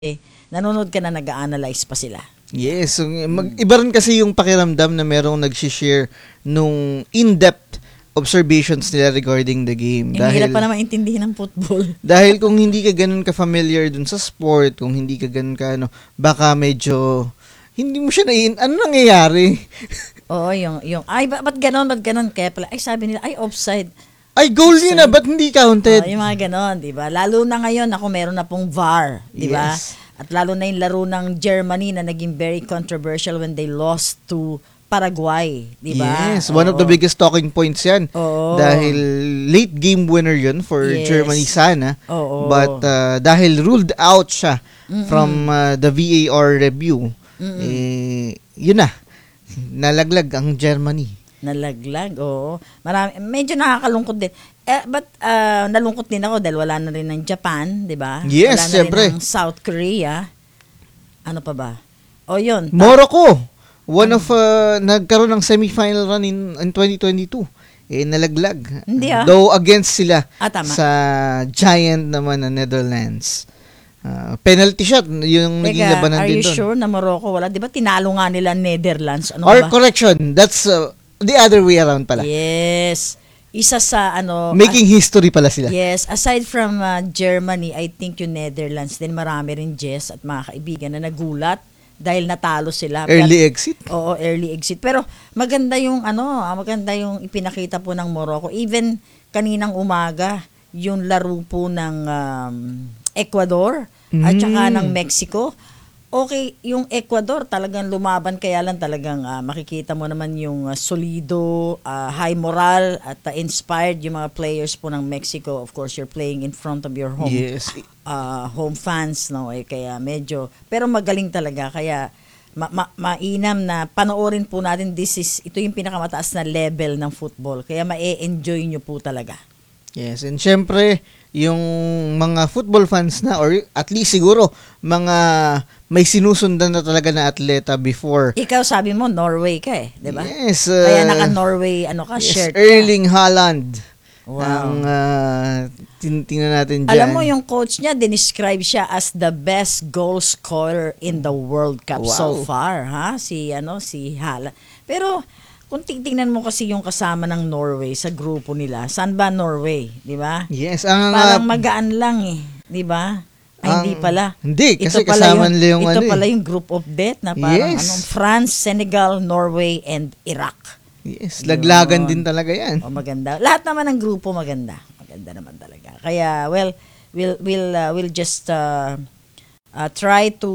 nanonood ka na nag-a-analyze pa sila. Yes, so, iba rin kasi yung pakiramdam na merong nag-share nung in-depth observations nila regarding the game. Yung hirap pa naman intindihin ng football. Dahil kung hindi ka ganun ka-familiar dun sa sport, kung hindi ka ganun ka, baka medyo, hindi mo siya ano nangyayari? Oo, ay, ba't ganon? Kaya pala, ay, sabi nila, ay, offside. Ay, goal yun na, ba't hindi counted? Yung mga ganon, di ba? Lalo na ngayon, meron na pong VAR, di ba? Yes. At lalo na yung laro ng Germany na naging very controversial when they lost to Paraguay, di ba? Yes, one of the biggest talking points yan. Oo. Dahil late game winner yun for Germany sana. Oo. But dahil ruled out siya from the VAR review, yun na. Nalaglag ang Germany. Nalaglag, oo. Medyo nakakalungkot din. But nalungkot din ako dahil wala na rin ng Japan, di ba? Yes, wala na syempre. rin ng South Korea. Ano pa ba? O yun. Morocco, one of nagkaroon ng semifinal run in 2022. Nalaglag. Hindi Though against sila tama. sa giant naman na Netherlands. Penalty shot yung naging labanan din doon. Are you sure na Morocco wala? Di ba tinalo nga nila Netherlands? Ano Or ba? correction, that's the other way around pala. Yes. Isa sa making history pala sila. Yes, aside from Germany, I think yung Netherlands din marami rin Jess at mga kaibigan na nagulat dahil natalo sila. Early exit? Oo, early exit. Pero maganda yung maganda yung ipinakita po ng Morocco. Even kaninang umaga, yung laro po ng Ecuador at saka ng Mexico. Okay, yung Ecuador talagang lumaban, kaya lang talagang makikita mo naman yung solido, high moral at inspired yung mga players po ng Mexico. Of course, you're playing in front of your home home fans, no? Kaya medyo, pero magaling talaga, kaya mainam na panoorin po natin. Ito yung pinakamataas na level ng football, kaya ma-enjoy nyo po talaga. Yes, and syempre, yung mga football fans na, or at least siguro, mga may sinusundan na talaga na atleta before. Ikaw sabi mo, Norway ka di ba? Yes. Kaya naka-Norway, shirt ka. Erling Haaland. Wow. Tingnan natin dyan. Alam mo, yung coach niya, dinescribe siya as the best goal scorer in the World Cup so far, ha? Si Haaland. Pero, kung titingnan mo kasi yung kasama ng Norway sa grupo nila, saan ba Norway, di ba? Yes. Parang magaan lang di ba? Ay, hindi pala. Hindi, kasi kasama nila yung ito pala yung group of death na parang France, Senegal, Norway, and Iraq. Yes, laglagan din talaga yan. Maganda. Lahat naman ng grupo maganda. Maganda naman talaga. Kaya, we'll just try to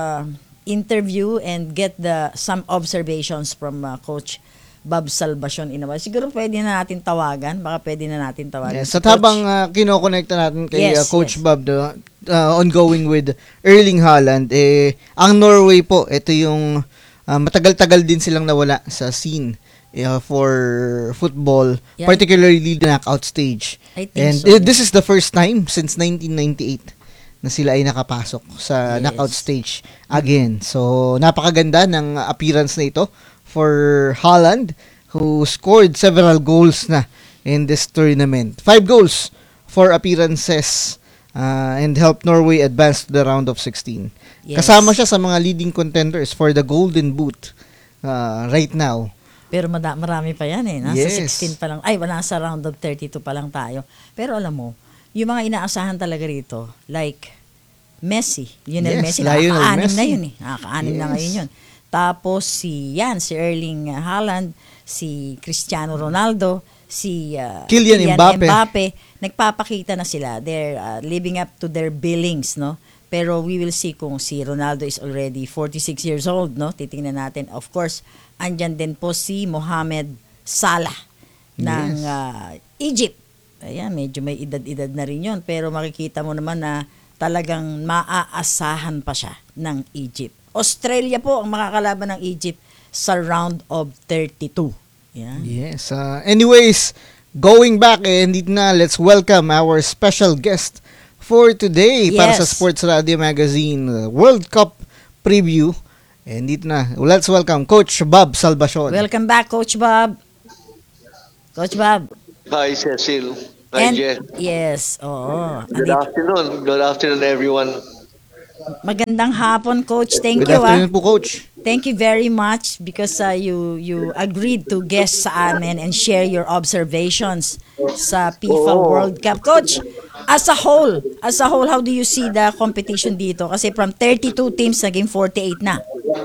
interview and get some observations from Coach Bob Salvacion Inaval. Siguro pwede na natin tawagan. Baka pwede na natin tawagan. Yes, at habang kinokonekta natin kay Coach Bob, ongoing with Erling Haaland, ang Norway po, ito yung matagal-tagal din silang nawala sa scene for football, particularly the knockout stage. And this is the first time since 1998 na sila ay nakapasok sa knockout stage again. So, napakaganda ng appearance na ito for Haaland, who scored several goals na in this tournament. 5 goals, 4 appearances, and helped Norway advance to the round of 16. Yes. Kasama siya sa mga leading contenders for the Golden Boot right now. Pero marami pa yan Nasa 16 pa lang. Ay, nasa round of 32 pa lang tayo. Pero alam mo, yung mga inaasahan talaga rito, like Messi. Lionel Messi, nakaka-anim na yun Nakaka-anim na ngayon yun. Tapos si Erling Haaland, si Cristiano Ronaldo, si Kylian Mbappe, nagpapakita na sila. They're living up to their billings, no? Pero we will see kung si Ronaldo is already 46 years old, no? Titingnan natin. Of course, andyan din po si Mohamed Salah ng Egypt. Ayan, medyo may edad-edad na rin yun. Pero makikita mo naman na talagang maaasahan pa siya ng Egypt. Australia po ang makakalaban ng Egypt sa round of 32. Yeah. Yes. Anyways, going back, let's welcome our special guest for today para sa Sports Radio Magazine World Cup Preview. And let's welcome Coach Bob Salvacion. Welcome back, Coach Bob. Coach Bob. Hi, Cecil. Hi, Jeff. Yes, oo. Good afternoon. Good afternoon, everyone. Magandang hapon, Coach. Thank Good you. afternoon po, Coach. Thank you very much because you agreed to guest sa amin and share your observations sa FIFA World Cup. Coach, as a whole, how do you see the competition dito? Kasi from 32 teams, naging 48 na.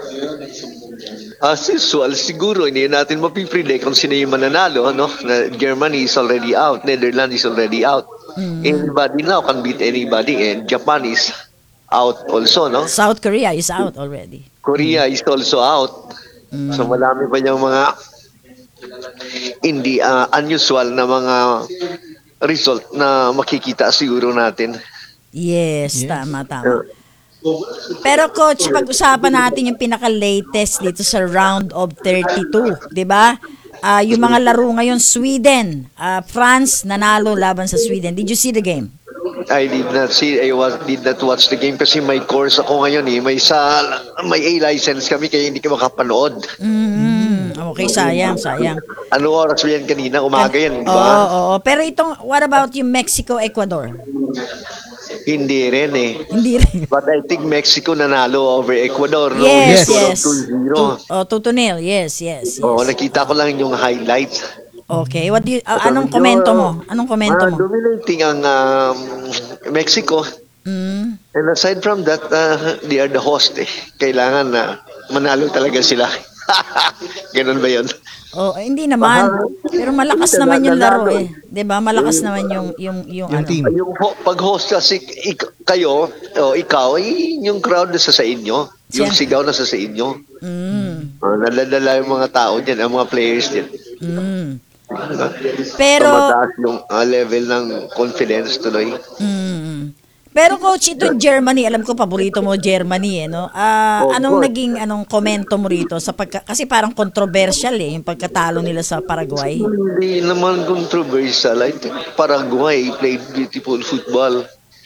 As usual, siguro hindi natin mapipredict kung sino yung mananalo. No? Germany is already out. Netherlands is already out. Anybody now can beat anybody. And Japan is out also. No? South Korea is out already. Korea is also out. So marami pa niyang mga hindi unusual na mga result na makikita siguro natin. Yes, tama. Pero Coach, pag-usapan natin yung pinaka-latest dito sa round of 32, di ba? Yung mga laro ngayon, Sweden, France nanalo laban sa Sweden. Did you see the game? I did not see, did not watch the game kasi may course ako ngayon eh. May A license kami kaya hindi ka makapanood. Okay, sayang. Ano oras ba yan kanina? Umaga yan, di ba? Oo. Pero what about yung Mexico-Ecuador? Hindi rin eh. Hindi rin. But I think Mexico nanalo over Ecuador. No? Yes. 2-0. 2-0. Yes. Oo, nakita ko lang yung highlights. Okay. What do you, anong komento mo? Dominating ang Mexico. And aside from that, they are the host eh. Kailangan na manalo talaga sila. Ganun ba yun? Hindi naman. Pero malakas naman yung laro eh. 'Di ba? Malakas naman yung ano. team. Yung pag-host kasi kayo, ikaw, yung crowd nasa sa inyo. Yung sigaw nasa sa inyo. Naladala yung mga tao diyan, ang mga players diyan. Pero mataas yung level ng confidence tuloy. Pero Coach, ito Germany, alam ko paborito mo Germany eh, no? Anong komento mo rito kasi parang controversial eh yung pagkatalo nila sa Paraguay? Hindi naman controversial. I think Paraguay played beautiful football.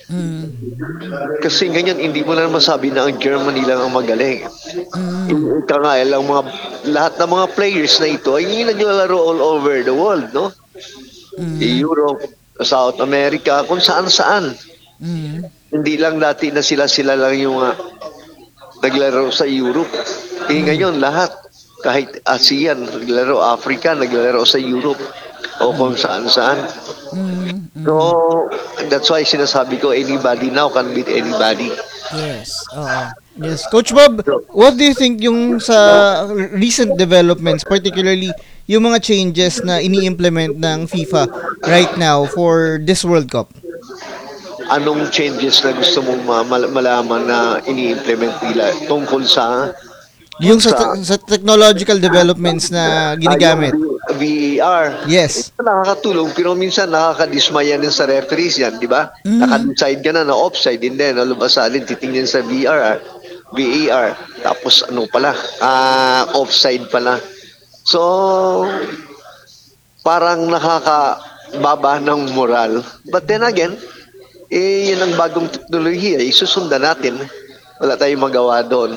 Kasi ganyan, hindi mo na masabi na ang Germany lang ang magaling. Kaya lang lahat ng mga players na ito ay naglalaro all over the world, no? Europe, South America, kung saan-saan. Hindi lang dati na sila lang yung naglaro sa Europe. Ngayon lahat, kahit ASEAN, naglaro Africa, naglaro sa Europe o kung saan-saan. So, that's why sinasabi ko, anybody now can beat anybody. Yes, oo. Yes, Coach Bob, what do you think yung sa recent developments, particularly yung mga changes na ini-implement ng FIFA right now for this World Cup? Anong changes na gusto mong malaman na ini-implement nila tungkol sa yung sa technological developments na ginagamit? VAR. Yes. Ito nakakatulong pero minsan nakakadismaya din sa referees yan, di ba? Naka-decide ka na offside and then alubasalin titingnan sa VAR. Tapos ano pala? Offside pala. So parang nakakababa ng moral. But then again, yun ang bagong teknolohiya, isusundan natin. Wala tayong magawa doon.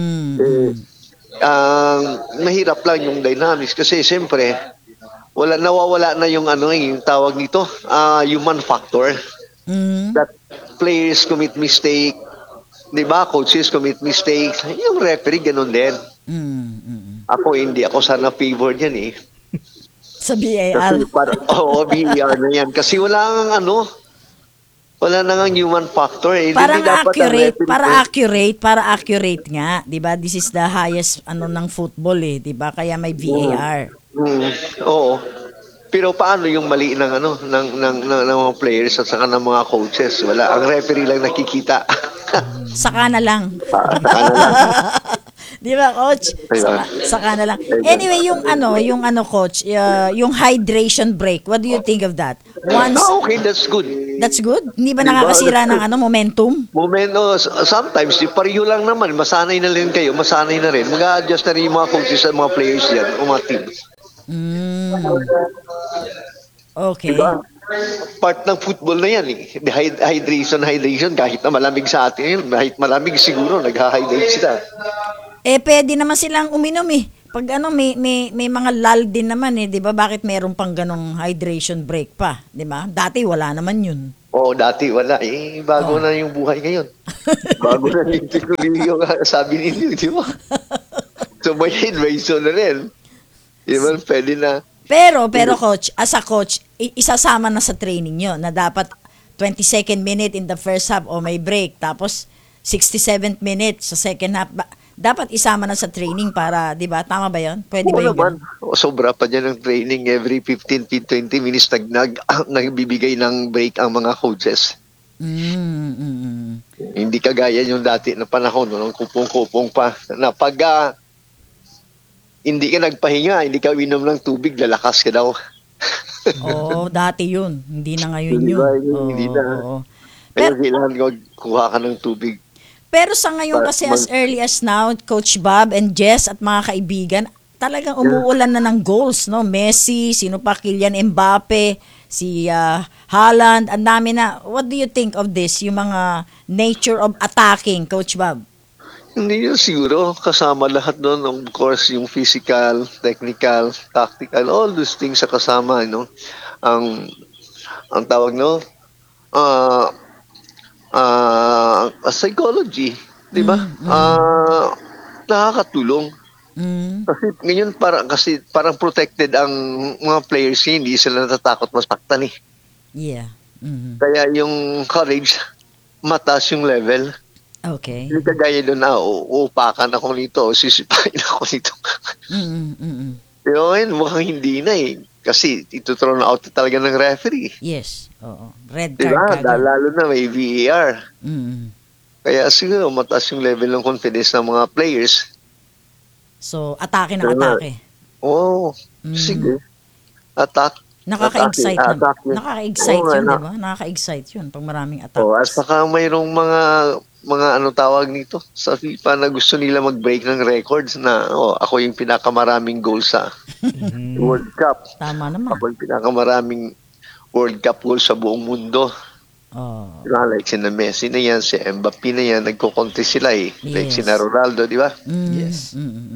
Mahirap lang yung dynamics kasi siyempre, nawawala na yung yung tawag nito, human factor. That players commit mistake, di ba? Coaches commit mistakes. Yung referee, ganun din. Ako hindi. Ako sana favor yan eh. Sa VAR. VAR na yan. Kasi wala na nga human factor eh. Parang accurate nga, 'di ba? This is the highest ng football eh, 'di ba? Kaya may VAR. Oo. Pero paano yung mali ng ng mga players at saka ng mga coaches? Wala, ang referee lang nakikita. Saka na lang. Di ba, Coach? Saka na lang. Anyway, yung Coach, yung hydration break, what do you think of that? Okay, that's good. That's good? Hindi ba nakakasira ng momentum? Sometimes, pareho lang naman. Masanay na rin kayo, masanay na rin. Mag-a-adjust na rin yung mga coaches at mga players yan, o mga teams. Okay. Diba? Part ng football na yan eh. Hydration, kahit na malamig sa atin yun, kahit malamig siguro, nag-hydrate sila. Pwede naman silang uminom eh. Pag may mga lull din naman eh, 'di ba? Bakit meron pang ganong hydration break pa, 'di ba? Dati wala naman 'yun. Oo, dati wala. Bago na yung buhay ngayon. Bago na yung teknolohiyo, sabi ninyo, di ba? So, may invasion na rin. Di ba, pwede na. Pero coach, as a coach, isasama na sa training nyo na dapat 22nd minute in the first half o may break. Tapos 67th minute sa second half. Dapat isama na sa training para, di ba? Tama ba yun? Pwede ba yun? Naman. Sobra pa dyan ng training. Every 15-20 minutes nagbibigay ng break ang mga coaches. Hindi kagaya yung dati na panahon, nung kupong-kupong pa. Na pag hindi ka nagpahinga, hindi ka inom ng tubig, lalakas ka daw. Dati yun. Hindi na ngayon yun. Hindi na. Kaya kailangan kuha ka ng tubig. Pero sa ngayon kasi as early as now, Coach Bob and Jess at mga kaibigan, talagang umuulan na ng goals, no? Messi, sino pa, Kylian Mbappe, si Haaland, ang dami na. What do you think of this? Yung mga nature of attacking, Coach Bob? Hindi yun siguro. Kasama lahat doon. Of course, yung physical, technical, tactical, all those things sa kasama, no? Ang tawag, no? Psychology, di ba? Nakakatulong. Kasi ngayon parang protected ang mga players, hindi sila natatakot masaktan eh. Yeah. Kaya yung courage, mataas yung level. Okay. Hindi kagaya doon na, uupakan ako nito, sisipain ako nito. Pero ngayon, mukhang hindi na eh. Kasi ito-thrown out talaga ng referee. Yes. Oo. Red card diba? Lalo na may VAR. Kaya siguro mataas yung level ng confidence ng mga players. So, atake ng atake. Sige. Attack. Nakaka-excite Nakaka-excite yun, di ba? Nakaka-excite yun pag maraming attack. At saka mayroong mga ano tawag nito sa FIFA na gusto nila mag-break ng records na ako yung pinakamaraming goals sa World Cup. Tama naman. Ako yung pinakamaraming World Cup goals sa buong mundo. Like si Messi na yan, si Mbappe na yan, nagko-contest sila eh. Like si Ronaldo, di ba? Yes.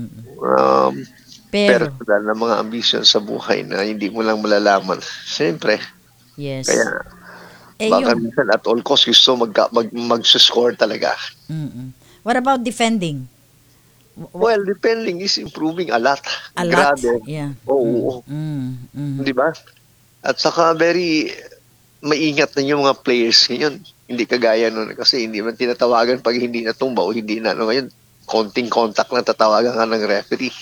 Pero dahil na mga ambisyon sa buhay na hindi mo lang malalaman. Siyempre. Yes. Kaya baka minsan at all cost gusto mag-score talaga. What about defending? Well, defending is improving a lot. A lot? Grabe. Yeah. Oo. Di ba? At saka maingat na yung mga players ngayon. Hindi kagaya nun kasi hindi man tinatawagan pag hindi natumba o hindi na. Ngayon, konting contact lang tatawagan ka ng referee.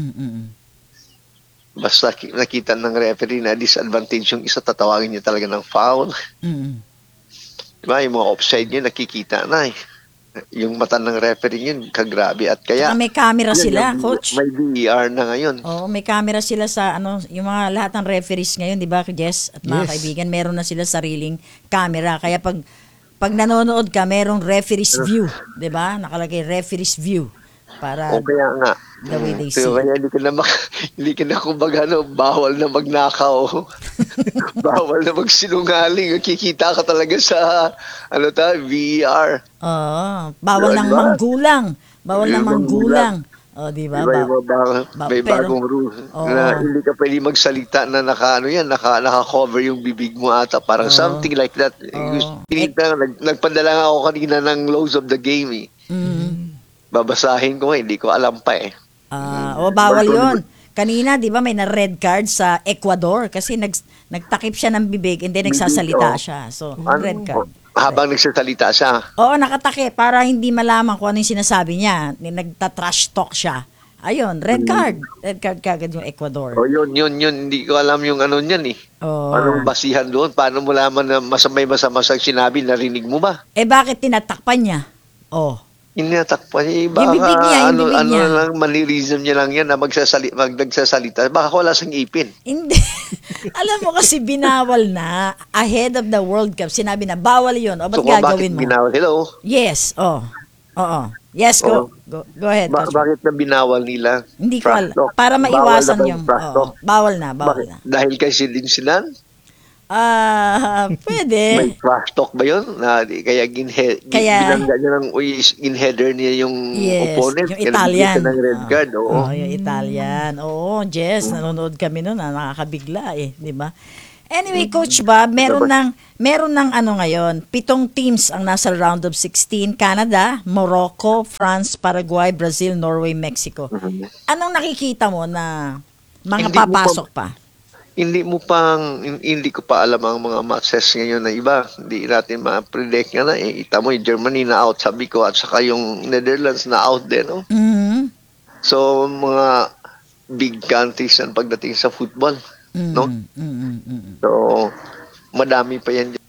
Basta nakita ng referee na disadvantage yung isa, tatawagin niya talaga ng foul. Diba? Yung mga offside niya, nakikita na eh. Yung mata ng referee yun, kagrabe. At kaya may camera sila, coach. May VAR na ngayon. May camera sila sa yung mga lahat ng referees ngayon, di ba, Jess? At mga kaibigan, meron na sila sariling camera. Kaya pag nanonood ka, merong referee's view, 'di ba? Nakalagay referee's view para kaya nga the way they see. Kaya hindi ka na kumbaga bawal na magnakaw. Bawal na magsinungaling. Kikita ka talaga sa VAR. Bawal ng manggulang. Bawal ng manggulang. Di ba? May bagong rule na hindi ka pwede magsalita na naka-cover yung bibig mo ata. Parang something like that. Nagpadala nga ako kanina ng laws of the game eh. Babasahin ko hindi ko alam pa eh. Bawal yun. Kanina, di ba, may na-red card sa Ecuador kasi nagtakip siya ng bibig and then nagsasalita siya. So, red card. Habang nagsasalita siya. Oo, nakatake para hindi malaman kung ano yung sinasabi niya. Nagta-trash talk siya. Ayun, red card. Red card kagad yung Ecuador. Yun. Hindi ko alam yung ano niyan eh. Anong basihan doon? Paano mo laman na masama sa sinabi? Narinig mo ba? Bakit tinatakpan niya? Inatakpan niya. Yung bibig niya, lang, manirism niya lang yan na magsasalita. Baka wala sang ipin. Hindi. Alam mo kasi binawal na ahead of the World Cup. Sinabi na bawal yun. Ba't gagawin mo? Binawal? Hello? Yes. Yes, go ahead. Bakit na binawal nila? Hindi ko alam. Para maiwasan yung bawal na. Dahil kay Zinedine Zidane? Pwede. May trash talk ba yun? Kaya ginangga niya ng in-header niya yung opponent. Yung Italian. Ng red card. Yung Italian. Jess, nanonood kami nun. Nakakabigla eh. Di ba? Anyway, Coach Bob, meron ng ano ngayon, 7 teams ang nasa round of 16, Canada, Morocco, France, Paraguay, Brazil, Norway, Mexico. Anong nakikita mo na mga Hindi mo papasok pa? Hindi ko pa alam ang mga matches ngayon na iba. Hindi natin ma-predict nga na. Ita mo yung Germany na out, sabi ko, at saka yung Netherlands na out din. No? Mhm. So, mga big countries ang pagdating sa football. No? So, madami pa yan.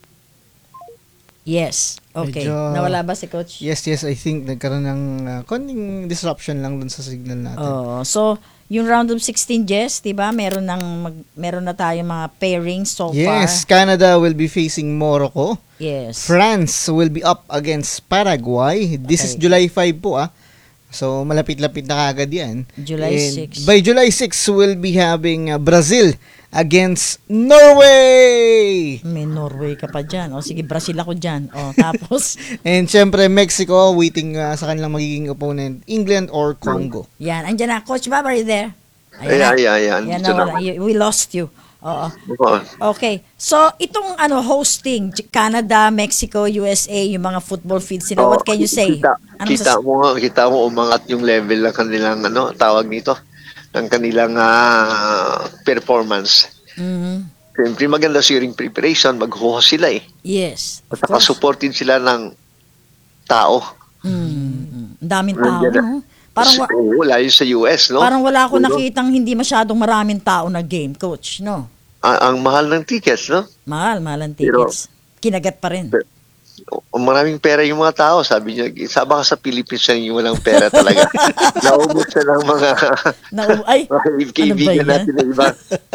Yes. Okay. Medyo- Nawala ba si Coach? Yes, I think nagkaroon ng konting disruption lang dun sa signal natin. So, yung round of 16, Jess, 'di ba? Meron na tayong mga pairings so Yes, far. Canada will be facing Morocco. Yes. France will be up against Paraguay. This is Okay. July 5 po So malapit-lapit na kagad yan. July And 6. by July 6 we'll be having Brazil against Norway. May Norway ka pa dyan. O sige, Brazil ako dyan. O tapos, And syempre Mexico waiting sa kanilang magiging opponent, England or Congo. yan. Andyan na. Coach Bob, are you there? Ayan. Yan Dito na wala. naman. We lost you. Oo. Oo. Okay. So, itong hosting, Canada, Mexico, USA, yung mga football fields nila, what can you say? Kita mo umangat yung level ng kanilang tawag nito, ng kanilang performance. Mhm. Siyempre maganda sharing preparation, mag-host sila Yes. At saka supported sila ng tao. Ang daming tao, Nandiyan no? Parang, Wala yun sa US, no? parang wala akong nakitang hindi masyadong maraming tao na game, Coach, no? Ang mahal ng tickets, no? Mahal ang tickets. Kinagat pa rin. Maraming pera yung mga tao. Sabi niya, baka sa Philippines yung walang pera talaga. Naubos siya ng mga Ay, kaibigan ano ba yan? natin na iba.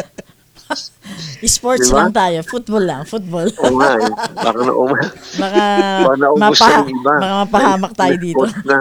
Sports Diba? lang tayo. Football. Oo nga, baka naubos. Baka naubos ng iba. baka mapahamak tayo May dito. sports na.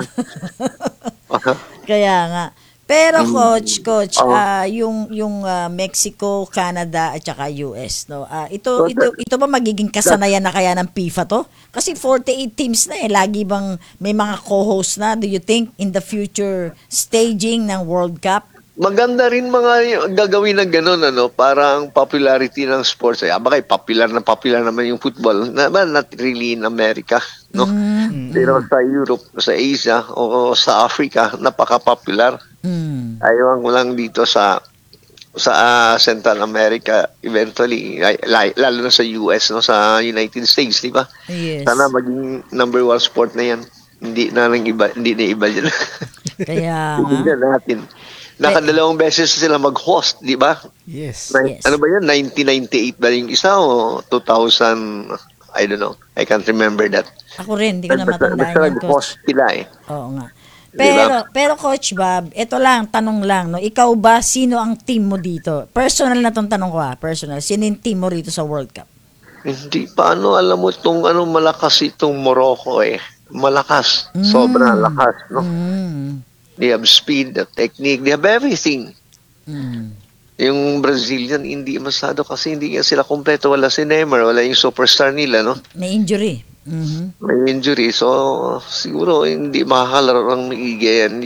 Kaya nga. Pero coach, Oo. yung Mexico, Canada at saka US, no. Ito ba magiging kasanayan na kaya ng FIFA to? Kasi 48 teams na lagi bang may mga co-host na? Do you think in the future staging ng World Cup? Maganda rin mga gagawin na gano'n, parang popularity ng sports. Abagay, popular naman yung football. Not really in America, no? Pero sa Europe, sa Asia, o sa Africa, napaka-popular. Ayaw ko lang dito sa Central America, eventually, lalo na sa US, no? Sa United States, di ba? Yes. Sana maging number 1 sport na yan. Hindi na iba dyan. Kaya Hindi nga. na natin. Nakadalawang beses sila mag-host, di ba? Yes. Yes. Ano ba yun? 1998 ba yung isa o 2000? I don't know. I can't remember that. Ako rin, hindi ko na matandaan Basta yan, nag-host coach. sila Oo nga. Diba? Pero Coach Bob, ito lang, tanong lang, no? Ikaw ba, sino ang team mo dito? Personal na tong tanong ko personal. Sino yung team mo rito sa World Cup? Hindi pa alam mo itong malakas itong Morocco Malakas. Sobrang lakas, no? They have speed, the technique, they have everything. Yung Brazilian, hindi masyado kasi hindi nga sila kompleto. Wala si Neymar, wala yung superstar nila, no? May injury. May injury. So, siguro hindi makakalaro ng maigi yan.